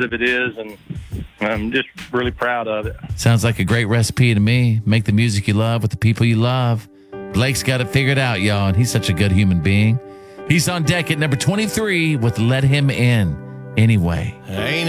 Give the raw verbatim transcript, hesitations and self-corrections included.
positive it is, and I'm just really proud of it. Sounds like a great recipe to me. Make the music you love with the people you love. Blake's got it figured out, y'all, and he's such a good human being. He's on deck at number twenty-three with Let Him In Anyway. Ain't